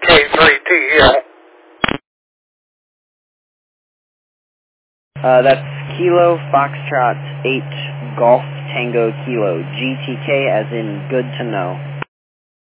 GTK3TL. That's Kilo Foxtrot 8 Golf Tango Kilo. GTK as in good to know.